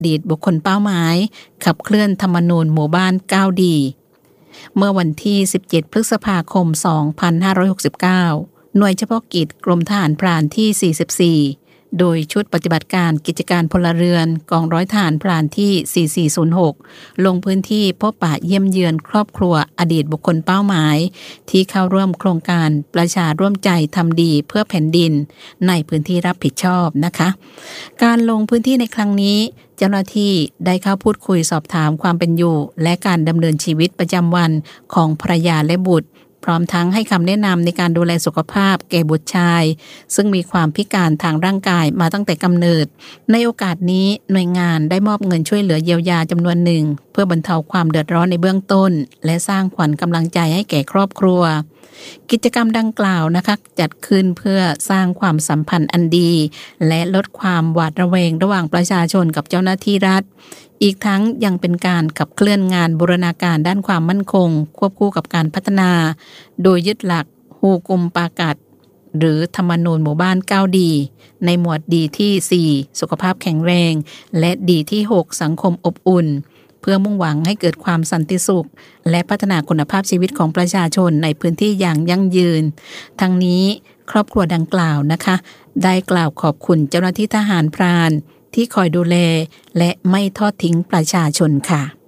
ดีตบุคคลเป้าหมายขับเคลื่อนธรรมนูญหมู่บ้านก้าวดีเมื่อวันที่17พฤษภาคม2569หน่วยเฉพาะกิจกรมทหารพรานที่44โดยชุดปฏิบัติการกิจการพลเรือนกองร้อยทหารพรานที่4406ลงพื้นที่พบปะเยี่ยมเยือนครอบครัวอดีตบุคคลเป้าหมายที่เข้าร่วมโครงการประชาร่วมใจทำดีเพื่อแผ่นดินในพื้นที่รับผิดชอบนะคะการลงพื้นที่ในครั้งนี้เจ้าหน้าที่ได้เข้าพูดคุยสอบถามความเป็นอยู่และการดำเนินชีวิตประจำวันของภรรยาและบุตรพร้อมทั้งให้คำแนะนำในการดูแลสุขภาพแก่บุตรชายซึ่งมีความพิการทางร่างกายมาตั้งแต่กำเนิดในโอกาสนี้หน่วยงานได้มอบเงินช่วยเหลือเยียวยาจำนวนหนึ่งเพื่อบรรเทาความเดือดร้อนในเบื้องต้นและสร้างขวัญกำลังใจให้แก่ครอบครัวกิจกรรมดังกล่าวนะคะจัดขึ้นเพื่อสร้างความสัมพันธ์อันดีและลดความหวาดระแวงระหว่างประชาชนกับเจ้าหน้าที่รัฐอีกทั้งยังเป็นการขับเคลื่อนงานบูรณาการด้านความมั่นคงควบคู่กับการพัฒนาโดยยึดหลักฮูกุมปากัดหรือธรรมนูญหมู่บ้านก้าวดีในหมวดดีที่4สุขภาพแข็งแรงและดีที่6สังคมอบอุ่นเพื่อมุ่งหวังให้เกิดความสันติสุขและพัฒนาคุณภาพชีวิตของประชาชนในพื้นที่อย่างยั่งยืนทั้งนี้ครอบครัวดังกล่าวนะคะได้กล่าวขอบคุณเจ้าหน้าที่ทหารพรานที่คอยดูแลและไม่ทอดทิ้งประชาชนค่ะ